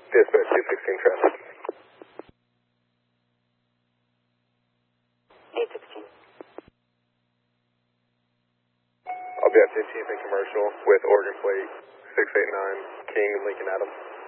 Dispatch 216 traffic. 816. I'll be at 15th and Commercial with Oregon Plate 689 King and Lincoln Adams.